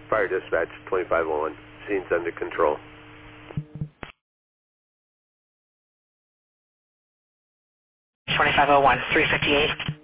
Fire dispatch, 2501. Scene's under control. 2501, 358.